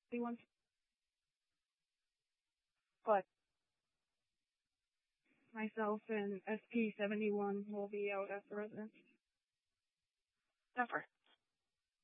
Anyone? But myself and SP71 will be out as the residents. Never.